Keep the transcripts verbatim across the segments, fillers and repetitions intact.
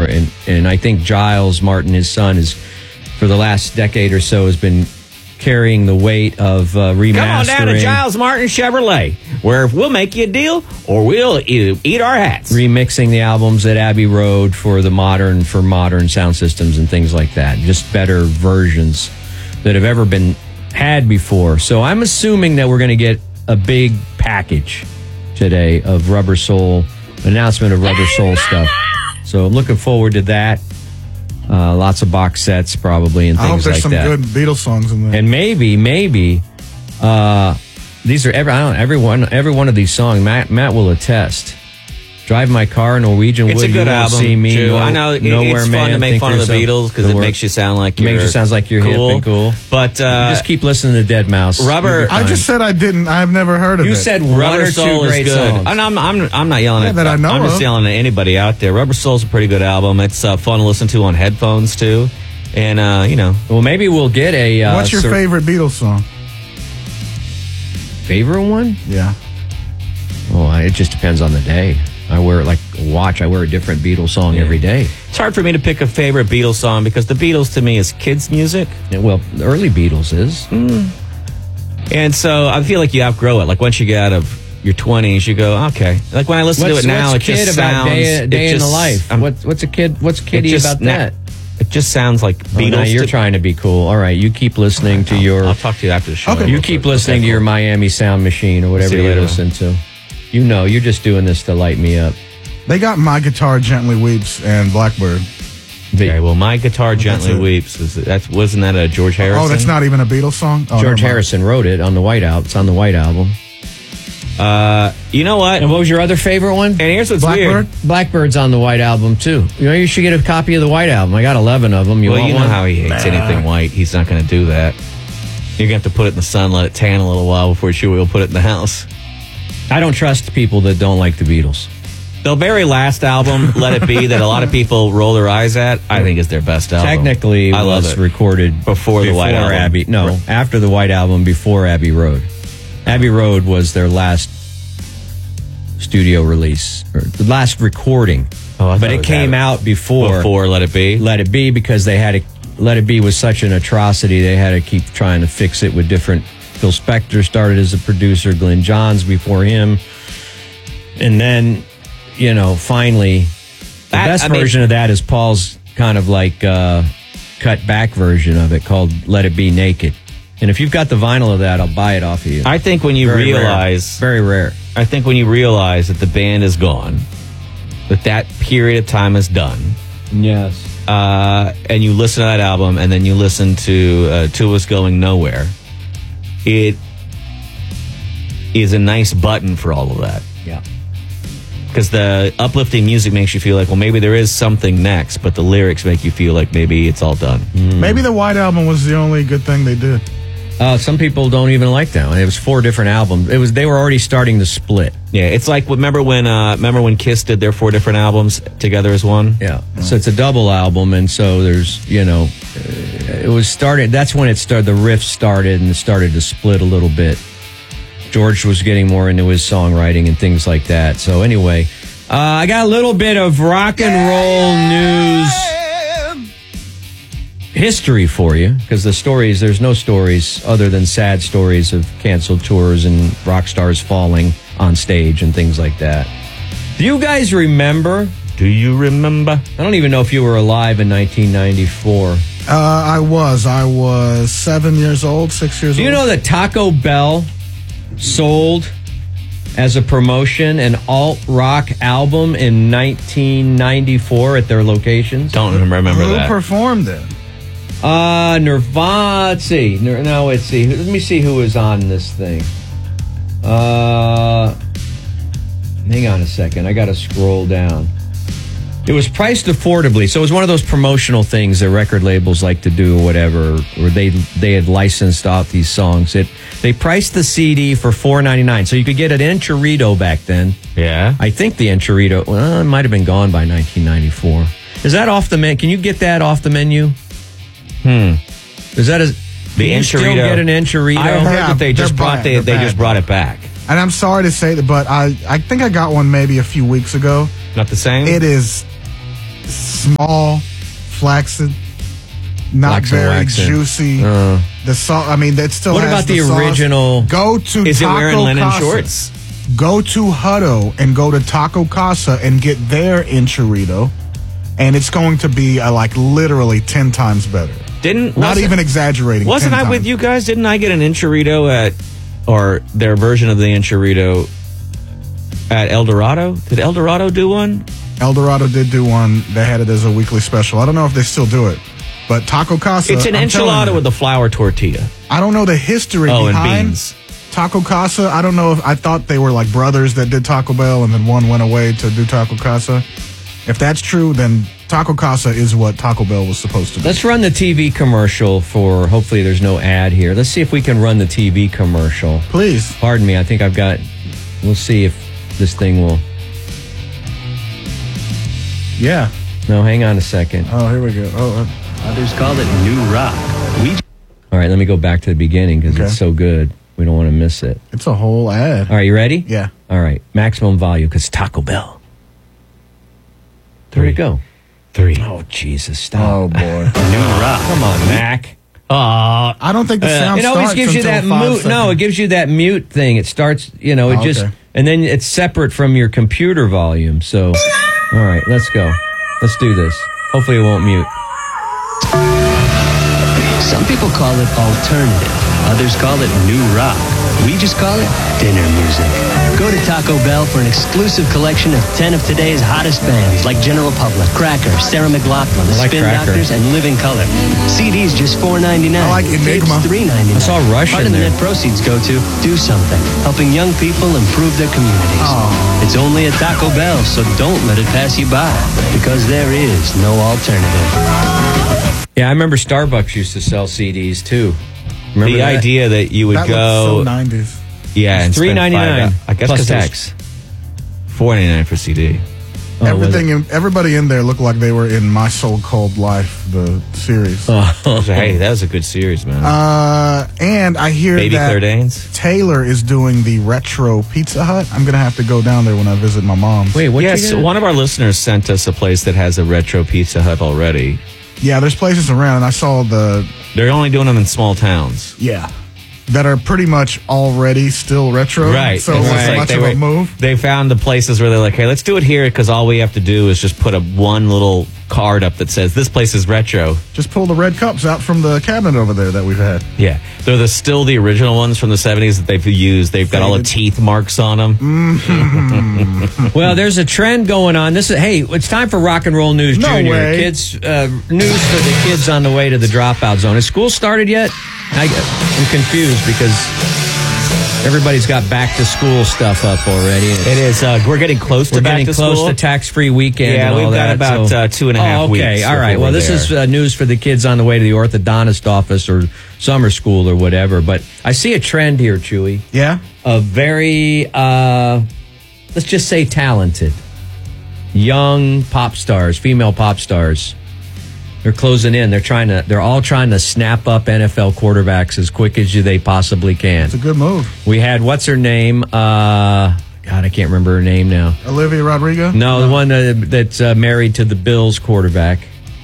and and I think Giles Martin, his son, is for the last decade or so has been carrying the weight of uh, remastering. Come on down to Giles Martin Chevrolet, where we'll make you a deal or we'll eat our hats. Remixing the albums at Abbey Road for the modern, for modern sound systems and things like that. Just better versions that have ever been had before. So I'm assuming that we're going to get a big package today of Rubber Soul, announcement of Rubber Soul stuff. So I'm looking forward to that. Uh, lots of box sets probably and I hope things there's like some that. good Beatles songs in there. And maybe, maybe, uh, these are every I don't know, every one, every one of these songs. Matt, Matt will attest. Drive My Car, Norwegian It's Wood, a good You Won't album. See Me. Too. No, I know it, Nowhere it's Man, fun to make Think fun of the Yourself, Beatles because the it word- makes you sound like you're makes you sound like you're cool. hip and cool. But uh, You just keep listening to Dead Mouse. Rubber. You'll be I fine. just said I didn't. I've never heard of You it. said one Rubber or two Soul is great good. songs. And I'm, I'm, I'm not yelling Yeah, at that I know I'm just of. yelling at anybody out there. Rubber Soul's a pretty good album. It's uh, fun to listen to on headphones too, and uh, you know. Well, maybe we'll get a. Uh, What's your sur- favorite Beatles song? favorite one? Yeah. Oh, it just depends on the day. I wear it like a watch. I wear a different Beatles song Yeah. every day. It's hard for me to pick a favorite Beatles song because the Beatles to me is kids' music. Yeah, well, the early Beatles is. And so I feel like you outgrow it. Like once you get out of your twenties, you go, okay. Like when I listen What's, to it now, what's it kid just about sounds... day, it day in the just- life? I'm- What's what's a kid? What's it kiddie just- about nah, that? It just sounds like Oh, Beatles. now you're to- trying to be cool. All right, you keep listening to your. I'll talk to you after the show. Okay. You keep listening Okay, to your cool. Miami Sound Machine or whatever See you you later. listen to. You know, you're just doing this to light me up. They got My Guitar Gently Weeps and Blackbird. Okay, well, My Guitar Gently it. Weeps. Is it, that's, wasn't that a George Harrison? Oh, that's not even a Beatles song? Oh, George never mind. Harrison wrote it on the White Album. It's on the White Album. Uh, you know what? And what was your other favorite one? And here's what's Blackbird? weird. Blackbird's on the White Album too. You know, you should get a copy of the White Album. I got eleven of them. You Well, want you know one? how he hates anything white. He's not going to do that. You're going to have to put it in the sun, let it tan a little while before sure we'll put it in the house. I don't trust people that don't like the Beatles. The very last album, Let It Be, that a lot of people roll their eyes at, I think is their best album. Technically, I love was it. recorded Before the White Album. Abbey. No, after the White Album, before Abbey Road. Abbey Road was their last studio release, or the last recording. Oh, I thought but it it was came Abbey- out before, Before Let It Be. Let It Be because they had to. Let It Be was such an atrocity. They had to keep trying to fix it with different. Phil Spector started as a producer. Glenn Johns before him, and then, you know, finally, the That- best I mean- version of that is Paul's kind of like uh, cut back version of it called "Let It Be Naked." And if you've got the vinyl of that, I'll buy it off of you. I think when you Very rare. realize... very rare. I think when you realize that the band is gone, that that period of time is done, Yes. uh, and you listen to that album, and then you listen to uh, Two of Us Going Nowhere, it is a nice button for all of that. Yeah. Because the uplifting music makes you feel like, well, maybe there is something next, but the lyrics make you feel like maybe it's all done. Maybe the White Album was the only good thing they did. Uh, some people don't even like that one. It was four different albums. It was they were already starting to split. Yeah, it's like remember when uh, remember when Kiss did their four different albums together as one. Yeah. So it's a double album, and so there's, you know, uh, it was started. That's when it started. The riffs started, and it started to split a little bit. George was getting more into his songwriting and things like that. So anyway, uh, I got a little bit of rock and roll news history for you, because the stories, there's no stories other than sad stories of canceled tours and rock stars falling on stage and things like that. Do you guys remember? Do you remember? I don't even know if you were alive in nineteen ninety-four. Uh, I was. I was seven years old, six years Do you old. know that Taco Bell sold as a promotion an alt-rock album in nineteen ninety-four at their locations? Don't remember Who that. performed it? Uh, Nirvana. Let's see. Nir- No, let's see. Let me see who was on this thing. Uh, hang on a second. I got to scroll down. It was priced affordably, so it was one of those promotional things that record labels like to do, or whatever. Or they they had licensed out these songs. It they priced the C D for four ninety-nine, so you could get an Enchilito back then. Yeah. I think the Enchilito, well, it might have been gone by nineteen ninety-four. Is that off the menu? Can you get that off the menu? Hmm. Is that a... The Can you still Enchilito. get an Enchilito? I heard Yeah, that they just they're brought bad. they, They're they bad. just brought it back. And I'm sorry to say that, but I, I think I got one maybe a few weeks ago. Not the same. It is small, flaccid, not Flaxen very waxen. juicy. Uh. The salt. I mean, that still. What has about the sauce. original- Go to Is it Taco wearing linen Casa. shorts? Go to Hutto and go to Taco Casa and get their enchilada, and it's going to be uh, like literally ten times better. Didn't Not wasn't- even exaggerating. Wasn't ten I with times. you guys? Didn't I get an enchilada at, or their version of the enchilada at El Dorado? Did El Dorado do one? El Dorado did do one. They had it as a weekly special. I don't know if they still do it, but Taco Casa. It's an I'm telling enchilada you, with a flour tortilla. I don't know the history Oh, and behind beans. Taco Casa. I don't know if I thought they were like brothers that did Taco Bell and then one went away to do Taco Casa. If that's true, then Taco Casa is what Taco Bell was supposed to be. Let's run the T V commercial for, hopefully there's no ad here. Let's see if we can run the T V commercial. Please. Pardon me, I think I've got, we'll see if this thing will, Yeah. no, hang on a second. Oh, here we go. Oh, uh, Others call it new rock. We All right, let me go back to the beginning because Okay. it's so good. We don't want to miss it. it's a whole ad. All right, you ready? Yeah. All right, maximum volume because Taco Bell. Where'd Three. it go? Three. Oh, Jesus, stop. Oh boy. new rock. Come on, Mac. Uh, I don't think the sound It always starts gives you that until five mute. No, seconds. it gives you that mute thing. It starts, you know, it Oh, just, okay. and then it's separate from your computer volume. So, all right, let's go. Let's do this. Hopefully it won't mute. Some people call it alternative. Others call it new rock. We just call it dinner music. Go to Taco Bell for an exclusive collection of ten of today's hottest bands like General Public, Cracker, Sarah McLachlan, The I like Spin Cracker. Doctors, and Living Color. C Ds just four ninety-nine. I like Enigma. three ninety-nine. I saw Rush Part in of the there. net proceeds go to Do Something, helping young people improve their communities. It's only at Taco Bell, so don't let it pass you by, because there is no alternative. Yeah, I remember Starbucks used to sell C Ds too. Remember the that? idea that you would That go, looks so nineties. yeah, and three spend ninety nine. five- I guess plus 'cause it was tax. four ninety-nine for C D. Oh, was Everything, it? in, everybody in there looked like they were in My So Called Life, the series. So, hey, that was a good series, man. Uh, and I hear Baby that Claire Danes. Taylor is doing the retro Pizza Hut. I'm gonna have to go down there when I visit my mom's. Wait, what? Yes, one of our listeners sent us a place that has a retro Pizza Hut already. Yeah, there's places around. I saw the They're only doing them in small towns. yeah that are pretty much already still retro. Right. So it It's wasn't like much they of were- a move. They found the places where they're like, hey, let's do it here because all we have to do is just put a one little card up that says this place is retro. Just pull the red cups out from the cabinet over there that we've had. Yeah. They're the still the original ones from the seventies that they've used. They've got all the Faded. teeth marks on them. Well, there's a trend going on. This is hey, it's time for Rock and Roll News No Junior. way. Kids uh, news for the kids on the way to the dropout zone. Has school started yet? I, I'm confused because everybody's got back to school stuff up already. It's- It is. Uh, we're getting close We're to back getting to close school. to tax-free weekend. Yeah, and all we've got that, about, so- uh, two and a half oh, okay. weeks All right. before Well, we're this is there. uh, news for the kids on the way to the orthodontist office or summer school or whatever. But I see a trend here, Chewy, Yeah. of very, uh, let's just say, talented young pop stars, female pop stars. They're closing in. They're trying to. They're all trying to snap up N F L quarterbacks as quick as they possibly can. It's a good move. We had what's her name? Uh, God, I can't remember her name now. Olivia Rodrigo? No, the one uh, that's uh, married to the Bills quarterback,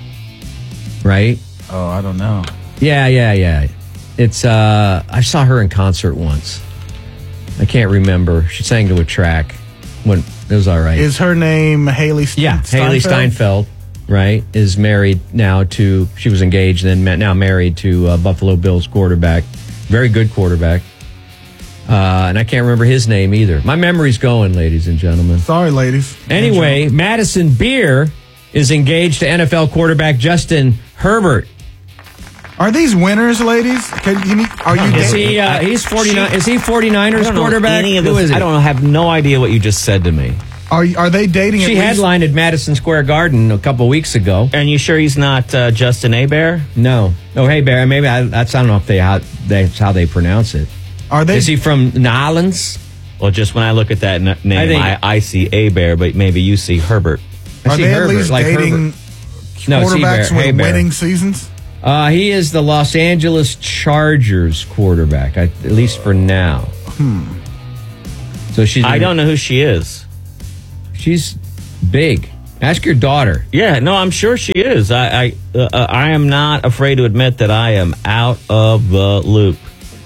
right? Oh, I don't know. Yeah, yeah, yeah. It's. Uh, I saw her in concert once. I can't remember. She sang to a track. When it was all right. Is her name Haley Ste- yeah, Steinfeld? Haley Steinfeld, right, is married now to. She was engaged and then met, now married to uh, Buffalo Bills quarterback, very good quarterback. Uh, and I can't remember his name either. My memory's going, ladies and gentlemen. Sorry, ladies. Anyway, Madison Beer is engaged to N F L quarterback Justin Herbert. Are these winners, ladies? Can you need, are you Is dating- he? Uh, he's forty-nine. Is he I forty-niners don't know quarterback? any of Who this- is it? I don't have no idea what you just said to me. Are are they dating? She at least? headlined at Madison Square Garden a couple weeks ago. And you sure he's not uh, Justin Hebert? No, no. Hey, Barry. Maybe I, that's I don't know if they how that's how they pronounce it. Are they? Is he from Nolans? Well, just when I look at that n- name, I, think- I, I see Hebert, but maybe you see Herbert. I Are see they Herbert, at least like dating Herbert. No, it's quarterbacks Hebert. with Hebert. winning seasons? Uh, he is the Los Angeles Chargers quarterback, I, at least for now. Hmm. So she's. I don't know who she is. She's big. Ask your daughter. Yeah, no, I'm sure she is. I I, uh, I am not afraid to admit that I am out of the loop.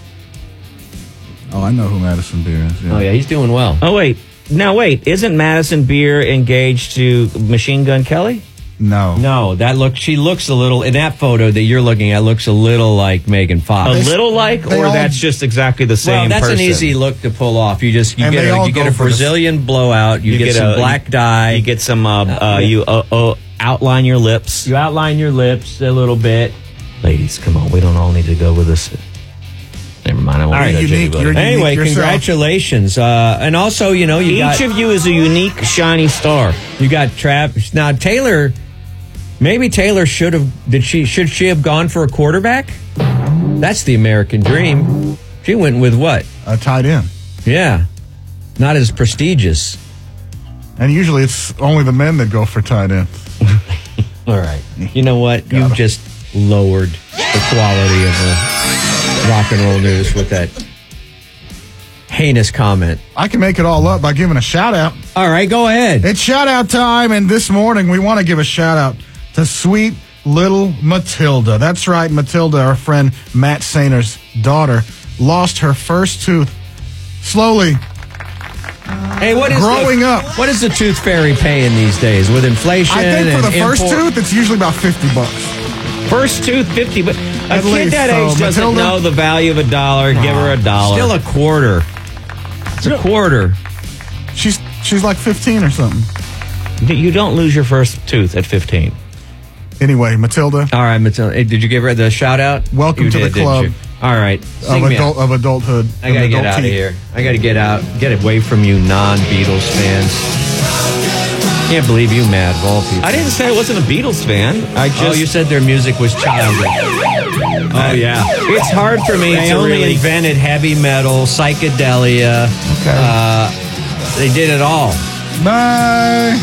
Oh, I know who Madison Beer is. Yeah. Oh, yeah, he's doing well. Oh, wait. Now, wait. Isn't Madison Beer engaged to Machine Gun Kelly? No. No, that look. She looks a little, in that photo that you're looking at, looks a little like Megan A Fox. little like, they or all- that's just exactly the Well, same that's person? an easy look to pull off. You just you And get they a, all you get go a for the- Brazilian blowout. You, get, some a- black you- dye. You get some, uh, uh, yeah. you uh, uh, outline your lips. You outline your lips a little bit. Ladies, come on. We don't all need to go with this. Never mind. I won't All right, go unique, Jitty you're Buddy. Anyway, yourself. congratulations. Uh, and also, you know, you Each got of you is a unique, shiny star. you got Trav. Now Taylor, maybe Taylor should have. Did she? Should she have gone for a quarterback? That's the American dream. She went with what? A tight end. Yeah, not as prestigious. And usually it's only the men that go for tight end. All right. You know what? Got You've him. just lowered the quality of the rock and roll news with that heinous comment. I can make it all up by giving a shout out. All right, go ahead. It's shout out time, and this morning we want to give a shout out to sweet little Matilda. That's right, Matilda, our friend Matt Sainer's daughter, lost her first tooth slowly. Hey, what is Growing the, up. What is the tooth fairy paying these days with inflation? I think for and the first import- tooth, it's usually about fifty bucks. First tooth, fifty. But a At kid least, that so age doesn't Matilda- know the value of a dollar. Give her a dollar. Still a quarter. It's a quarter. She's she's like fifteen or something. You don't lose your first tooth at fifteen. Anyway, Matilda All right, Matilda. Hey, did you give her the shout out? Welcome You to the did, didn't club you? All right. Sing of me adult out. of adulthood. I got to of get out of adulthood. here. I got to get out. Get away from you non-Beatles fans. Can't believe you mad of all people. I didn't say I wasn't a Beatles fan. I just. Oh, you said their music was childish. Oh, yeah. It's hard for me They to only really. invented heavy metal, psychedelia. Okay. Uh, they did it all. Bye.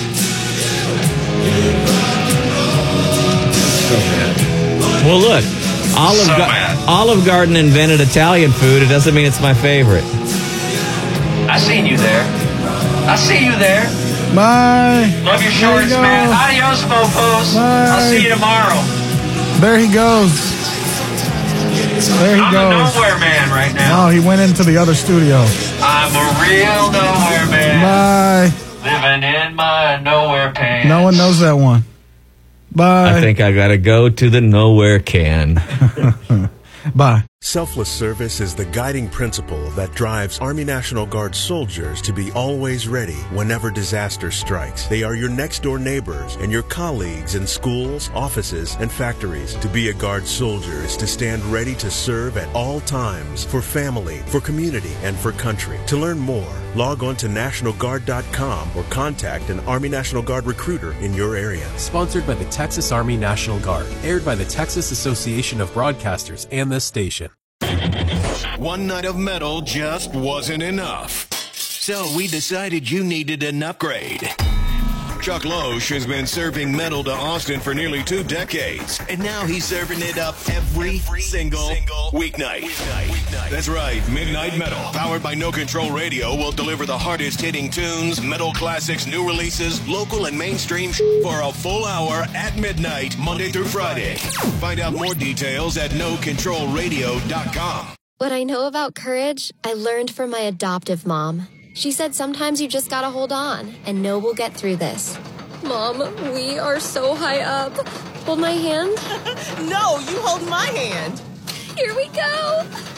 Well, look, Olive, So Ga- mad. Olive Garden invented Italian food. It doesn't mean it's my favorite. I seen you there. I see you there. Bye. Love your There shorts, you go. man. Adios, Fofos. Bye. I'll see you tomorrow. There he goes. There he I'm a goes. nowhere man right now. Oh, he went into the other studio. I'm a real nowhere man. Bye. Living in my nowhere pants. No one knows that one. Bye. I think I gotta go to the nowhere can. Bye. Selfless service is the guiding principle that drives Army National Guard soldiers to be always ready whenever disaster strikes. They are your next-door neighbors and your colleagues in schools, offices, and factories. To be a Guard soldier is to stand ready to serve at all times for family, for community, and for country. To learn more, log on to National Guard dot com or contact an Army National Guard recruiter in your area. Sponsored by the Texas Army National Guard. Aired by the Texas Association of Broadcasters and this station. One night of metal just wasn't enough. So we decided you needed an upgrade. Chuck Loesch has been serving metal to Austin for nearly two decades. And now he's serving it up every, single, weeknight. That's right, Midnight Metal, powered by No Control Radio, will deliver the hardest hitting tunes, metal classics, new releases, local and mainstream sh- for a full hour at midnight, Monday through Friday. Find out more details at no control radio dot com. What I know about courage, I learned from my adoptive mom. She said sometimes you just gotta hold on and know we'll get through this. Mom, we are so high up. Hold my hand. No, you hold my hand. Here we go.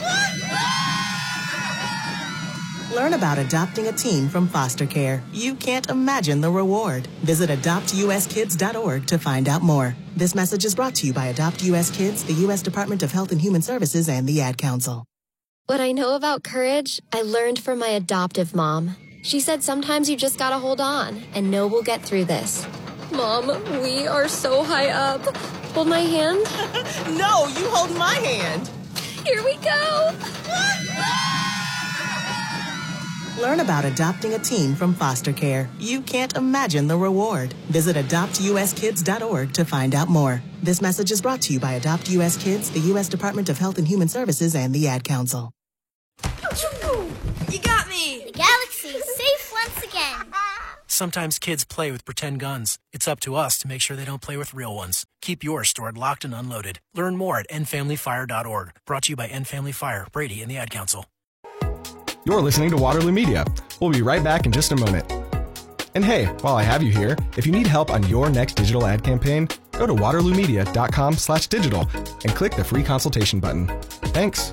Learn about adopting a teen from foster care. You can't imagine the reward. Visit adopt u s kids dot org to find out more. This message is brought to you by Adopt U S Kids, the U S Department of Health and Human Services, and the Ad Council. What I know about courage, I learned from my adoptive mom. She said sometimes you just gotta hold on and know we'll get through this. Mom, we are so high up. Hold my hand. No, you hold my hand. Here we go. Learn about adopting a teen from foster care. You can't imagine the reward. Visit adopt u s kids dot org to find out more. This message is brought to you by Adopt U S Kids, the U S Department of Health and Human Services, and the Ad Council. You got me! The galaxy is safe once again. Sometimes kids play with pretend guns. It's up to us to make sure they don't play with real ones. Keep yours stored locked and unloaded. Learn more at end family fire dot org. Brought to you by End Family Fire, Brady, and the Ad Council. You're listening to Waterloo Media. We'll be right back in just a moment. And hey, while I have you here, if you need help on your next digital ad campaign, go to waterloo media dot com slash digital and click the free consultation button. Thanks.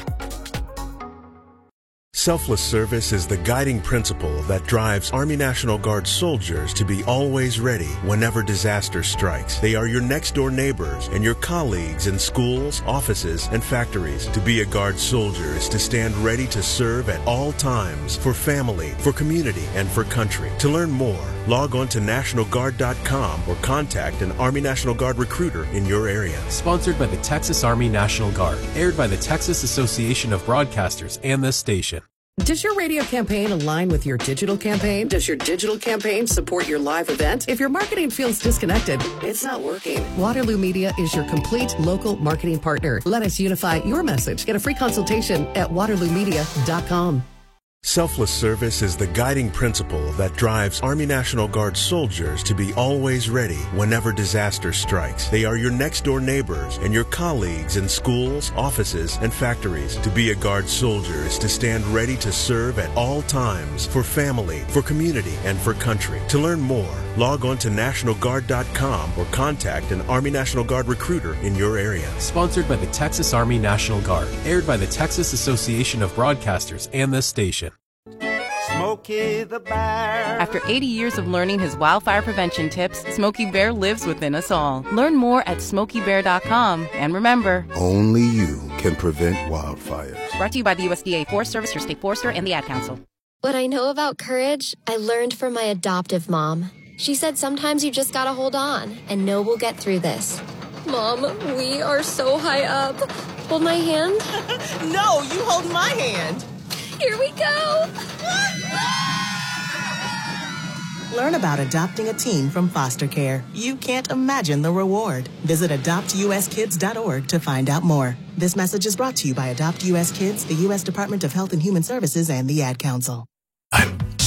Selfless service is the guiding principle that drives Army National Guard soldiers to be always ready whenever disaster strikes. They are your next-door neighbors and your colleagues in schools, offices, and factories. To be a Guard soldier is to stand ready to serve at all times for family, for community, and for country. To learn more, log on to national guard dot com or contact an Army National Guard recruiter in your area. Sponsored by the Texas Army National Guard. Aired by the Texas Association of Broadcasters and this station. Does your radio campaign align with your digital campaign? Does your digital campaign support your live event? If your marketing feels disconnected, it's not working. Waterloo Media is your complete local marketing partner. Let us unify your message. Get a free consultation at waterloo media dot com. Selfless service is the guiding principle that drives Army National Guard soldiers to be always ready whenever disaster strikes. They are your next-door neighbors and your colleagues in schools, offices, and factories. To be a Guard soldier is to stand ready to serve at all times for family, for community, and for country. To learn more, log on to national guard dot com or contact an Army National Guard recruiter in your area. Sponsored by the Texas Army National Guard. Aired by the Texas Association of Broadcasters and this station. Smokey the Bear. After eighty years of learning his wildfire prevention tips, Smokey Bear lives within us all. Learn more at smokey bear dot com. And remember, only you can prevent wildfires. Brought to you by the U S D A Forest Service, your state forester, and the Ad Council. What I know about courage, I learned from my adoptive mom. She said sometimes you just gotta hold on and know we'll get through this. Mom, we are so high up. Hold my hand. No, you hold my hand. Here we go. Learn about adopting a teen from foster care. You can't imagine the reward. Visit adopt u s kids dot org to find out more. This message is brought to you by Adopt U S Kids, the U S Department of Health and Human Services, and the Ad Council.